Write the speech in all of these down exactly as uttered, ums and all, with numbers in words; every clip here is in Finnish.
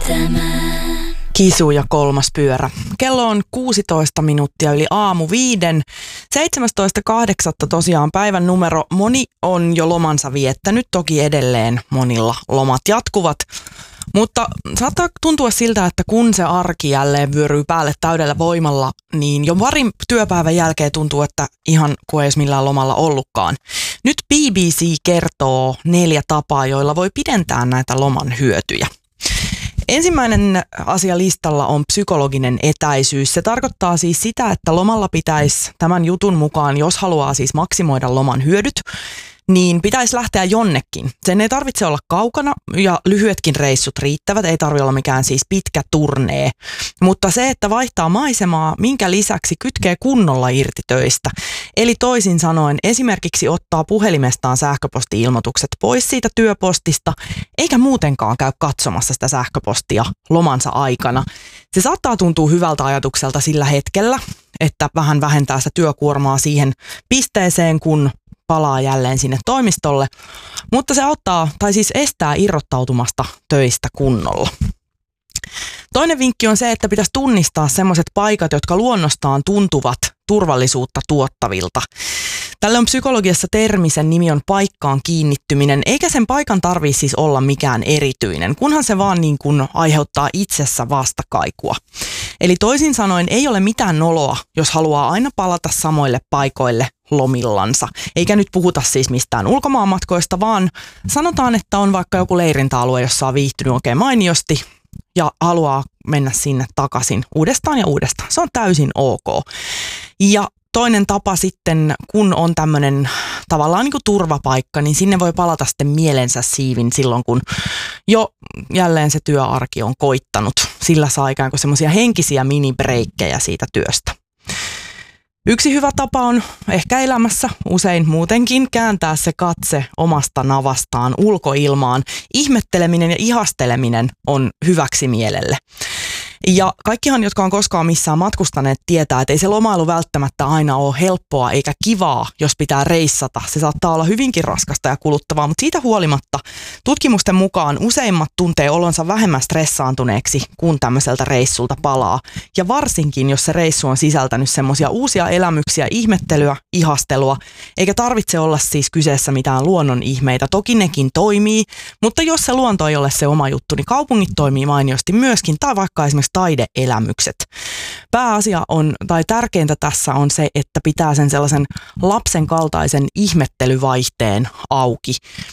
Kisu ja kolmas pyörä. Kello on kuusitoista minuuttia yli aamu viiden. seitsemästoista kahdeksatta tosiaan päivän numero. Moni on jo lomansa viettänyt, toki edelleen monilla lomat jatkuvat. Mutta saattaa tuntua siltä, että kun se arki jälleen vyöryy päälle täydellä voimalla, niin jo parin työpäivän jälkeen tuntuu, että ihan kuin ei edes millään lomalla ollutkaan. Nyt B B C kertoo neljä tapaa, joilla voi pidentää näitä loman hyötyjä. Ensimmäinen asia listalla on psykologinen etäisyys. Se tarkoittaa siis sitä, että lomalla pitäisi tämän jutun mukaan, jos haluaa siis maksimoida loman hyödyt, niin pitäisi lähteä jonnekin. Sen ei tarvitse olla kaukana ja lyhyetkin reissut riittävät, ei tarvitse olla mikään siis pitkä turnee. Mutta se, että vaihtaa maisemaa, minkä lisäksi kytkee kunnolla irti töistä. Eli toisin sanoen esimerkiksi ottaa puhelimestaan sähköposti-ilmoitukset pois siitä työpostista, eikä muutenkaan käy katsomassa sitä sähköpostia lomansa aikana. Se saattaa tuntua hyvältä ajatukselta sillä hetkellä, että vähän vähentää sitä työkuormaa siihen pisteeseen, kun palaa jälleen sinne toimistolle, mutta se auttaa tai siis estää irrottautumasta töistä kunnolla. Toinen vinkki on se, että pitäisi tunnistaa sellaiset paikat, jotka luonnostaan tuntuvat turvallisuutta tuottavilta. Tälle on psykologiassa termi, sen nimi on paikkaan kiinnittyminen, eikä sen paikan tarvitse siis olla mikään erityinen, kunhan se vaan niin kuin aiheuttaa itsessä vastakaikua. Eli toisin sanoen ei ole mitään noloa, jos haluaa aina palata samoille paikoille lomillansa. Eikä nyt puhuta siis mistään ulkomaanmatkoista, vaan sanotaan, että on vaikka joku leirintäalue, jossa on viihtynyt oikein mainiosti ja haluaa mennä sinne takaisin uudestaan ja uudestaan. Se on täysin ok. Ja toinen tapa sitten, kun on tämmöinen tavallaan niin kuin turvapaikka, niin sinne voi palata sitten mielensä siivin silloin, kun jo jälleen se työarki on koittanut. Sillä saa ikään kuin semmoisia henkisiä minibreikkejä siitä työstä. Yksi hyvä tapa on ehkä elämässä usein muutenkin kääntää se katse omasta navastaan ulkoilmaan. Ihmetteleminen ja ihasteleminen on hyväksi mielelle. Ja kaikkihan, jotka on koskaan missään matkustaneet, tietää, että ei se lomailu välttämättä aina ole helppoa eikä kivaa, jos pitää reissata. Se saattaa olla hyvinkin raskasta ja kuluttavaa, mutta siitä huolimatta tutkimusten mukaan useimmat tuntee olonsa vähemmän stressaantuneeksi, kun tämmöiseltä reissulta palaa. Ja varsinkin, jos se reissu on sisältänyt semmoisia uusia elämyksiä, ihmettelyä, ihastelua, eikä tarvitse olla siis kyseessä mitään luonnon ihmeitä. Toki nekin toimii, mutta jos se luonto ei ole se oma juttu, niin kaupungit toimii mainiosti myöskin, tai vaikka esimerkiksi taideelämykset. Pääasia on, tai tärkeintä tässä on se, että pitää sen sellaisen lapsen kaltaisen ihmettelyvaihteen auki.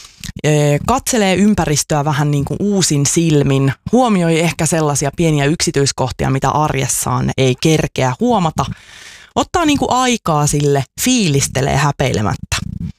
Katselee ympäristöä vähän niin kuin uusin silmin, huomioi ehkä sellaisia pieniä yksityiskohtia, mitä arjessaan ei kerkeä huomata. Ottaa niin kuin aikaa sille, fiilistelee häpeilemättä.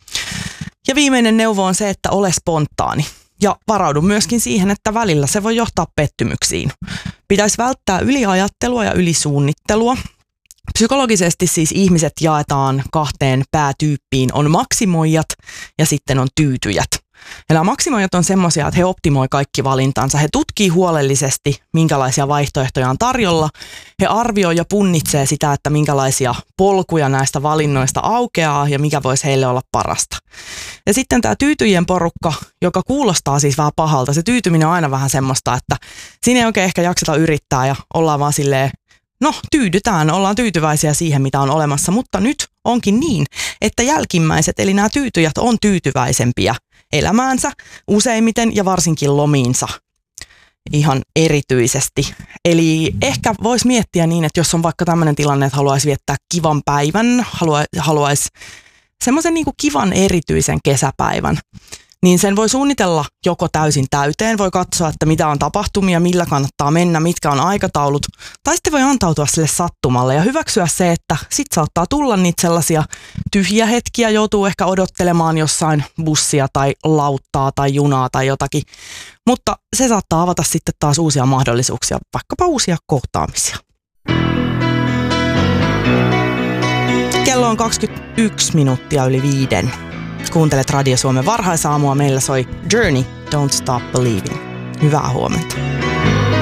Ja viimeinen neuvo on se, että ole spontaani. Ja varaudu myöskin siihen, että välillä se voi johtaa pettymyksiin. Pitäisi välttää yliajattelua ja ylisuunnittelua. Psykologisesti siis ihmiset jaetaan kahteen päätyyppiin. On maksimoijat ja sitten on tyytyjät. Ja nämä maksimoijat on semmoisia, että he optimoi kaikki valintansa. He tutkii huolellisesti, minkälaisia vaihtoehtoja on tarjolla. He arvioi ja punnitsee sitä, että minkälaisia polkuja näistä valinnoista aukeaa ja mikä voisi heille olla parasta. Ja sitten tämä tyytyjien porukka, joka kuulostaa siis vähän pahalta. Se tyytyminen on aina vähän semmoista, että siinä ei oikein ehkä jakseta yrittää ja ollaan vaan silleen, no tyydytään, ollaan tyytyväisiä siihen, mitä on olemassa. Mutta nyt onkin niin, että jälkimmäiset, eli nämä tyytyjät on tyytyväisempiä elämäänsä useimmiten ja varsinkin lomiinsa ihan erityisesti. Eli ehkä voisi miettiä niin, että jos on vaikka tämmöinen tilanne, että haluaisi viettää kivan päivän, haluaisi semmoisen niin kuin kivan erityisen kesäpäivän, niin sen voi suunnitella joko täysin täyteen, voi katsoa, että mitä on tapahtumia, millä kannattaa mennä, mitkä on aikataulut, tai sitten voi antautua sille sattumalle ja hyväksyä se, että sit saattaa tulla niitä sellaisia tyhjiä hetkiä, joutuu ehkä odottelemaan jossain bussia tai lauttaa tai junaa tai jotakin, mutta se saattaa avata sitten taas uusia mahdollisuuksia, vaikkapa uusia kohtaamisia. Kello on kaksikymmentäyksi minuuttia yli viiden. Kuuntelet Radio Suomen varhaisaamua. Meillä soi Journey, Don't Stop Believing. Hyvää huomenta.